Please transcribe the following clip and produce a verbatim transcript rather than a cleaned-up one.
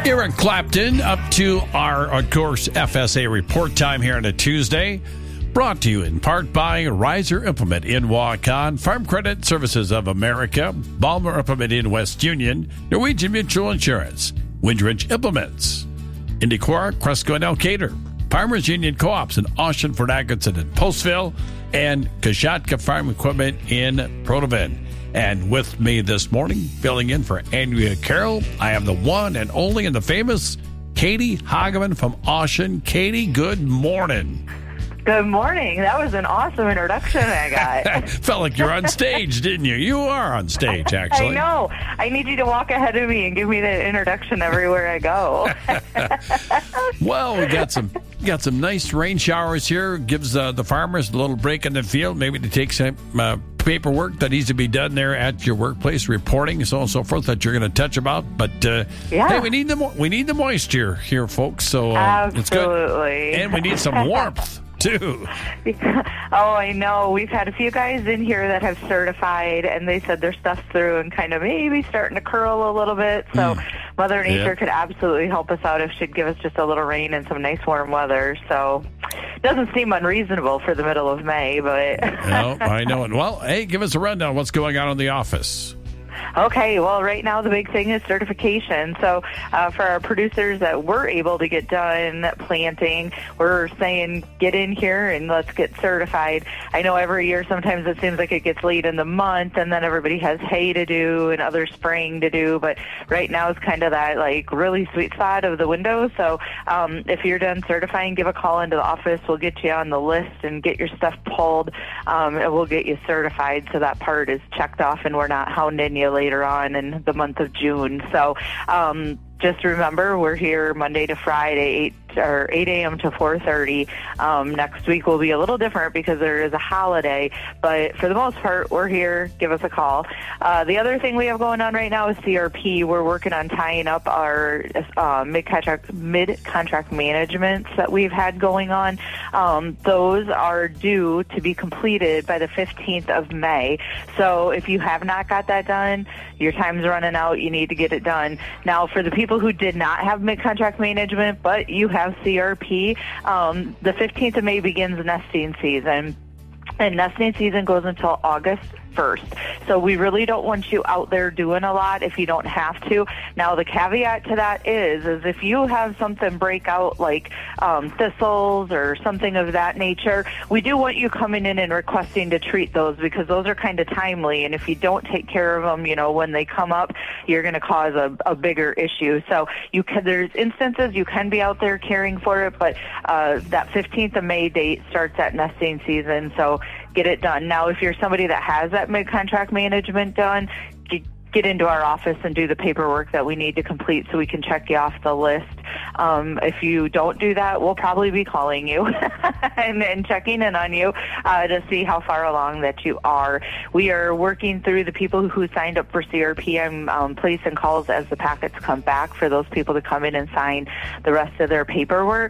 Eric Clapton up to our, of course, F S A report time here on a Tuesday. Brought to you in part by Riser Implement in Waukon, Farm Credit Services of America, Balmer Implement in West Union, Norwegian Mutual Insurance, Windridge Implements, Indicora, Cresco and Elkader, Farmers Union Co-ops in Austin, Fort Atkinson and Postville, and Kashatka Farm Equipment in Protoven. And with me this morning, filling in for Andrea Carroll, I have the one and only and the famous Katie Hageman from Austin. Katie, good morning. Good morning. That was an awesome introduction I got. Felt like you're on stage, didn't you? You are on stage, actually. I know. I need you to walk ahead of me and give me the introduction everywhere I go. Well, we got some got some nice rain showers here. Gives uh, the farmers a little break in the field, maybe to take some uh, paperwork that needs to be done there at your workplace, reporting, so on and so forth, that you're going to touch about. But uh, yeah. hey, we need the mo- we need the moisture here, folks. So uh, Absolutely. It's good, and we need some warmth too. Oh, I know. We've had a few guys in here that have certified, and they said their stuff's through and kind of maybe starting to curl a little bit. So mm. Mother Nature yeah. could absolutely help us out if she'd give us just a little rain and some nice warm weather. So it doesn't seem unreasonable for the middle of May, but... No, I know it. Well, hey, give us a rundown. What's going on in the office? Okay, well, right now the big thing is certification. So uh, for our producers that were able to get done planting, we're saying get in here and let's get certified. I know every year sometimes it seems like it gets late in the month and then everybody has hay to do and other spraying to do, but right now is kind of that like really sweet spot of the window. So um, if you're done certifying, give a call into the office. We'll get you on the list and get your stuff pulled, um, and we'll get you certified so that part is checked off and we're not hounding you later on in the month of June. So um, just remember, we're here Monday to Friday, eight or eight a.m. to four thirty. Um, next week will be a little different because there is a holiday, but for the most part, we're here. Give us a call. Uh, the other thing we have going on right now is C R P. We're working on tying up our uh, mid-contract, mid-contract managements that we've had going on. Um, those are due to be completed by the fifteenth of May. So if you have not got that done, your time's running out. You need to get it done. Now, for the people who did not have mid-contract management, but you have C R P, um, the fifteenth of May begins nesting season. And nesting season goes until August first. So we really don't want you out there doing a lot if you don't have to. Now, the caveat to that is, is if you have something break out like um, thistles or something of that nature, we do want you coming in and requesting to treat those because those are kind of timely. And if you don't take care of them, you know, when they come up, you're going to cause a, a bigger issue. So you can, there's instances you can be out there caring for it, but uh, that fifteenth of May date starts at nesting season. So get it done. Now, if you're somebody that has that mid-contract management done, get into our office and do the paperwork that we need to complete so we can check you off the list. Um, if you don't do that, we'll probably be calling you and, and checking in on you uh, to see how far along that you are. We are working through the people who signed up for C R P and um, placing calls as the packets come back for those people to come in and sign the rest of their paperwork.